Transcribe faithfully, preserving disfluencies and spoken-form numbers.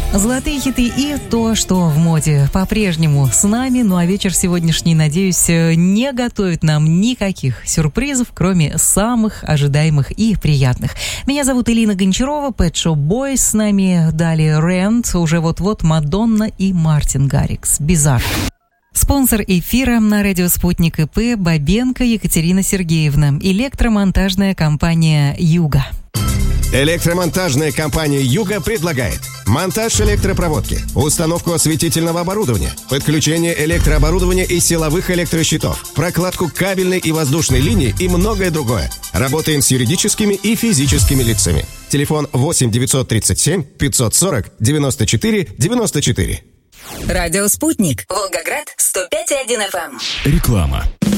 Золотые хиты и то, что в моде по-прежнему с нами. Ну а вечер сегодняшний, надеюсь, не готовит нам никаких сюрпризов, кроме самых ожидаемых и приятных. Меня зовут Элина Гончарова, Pet Shop Boys с нами. Далее Rent, уже вот-вот Мадонна и Мартин Гаррикс. Bizarre. Спонсор эфира на радио «Спутник» ИП Бабенко Екатерина Сергеевна. Электромонтажная компания «Юга». Электромонтажная компания «Юга» предлагает монтаж электропроводки, установку осветительного оборудования, подключение электрооборудования и силовых электрощитов, прокладку кабельной и воздушной линии и многое другое. Работаем с юридическими и физическими лицами. Телефон восемь девятьсот тридцать семь пятьсот сорок девяносто четыре девяносто четыре. Радио «Спутник». Волгоград сто пять и один эф эм. Реклама.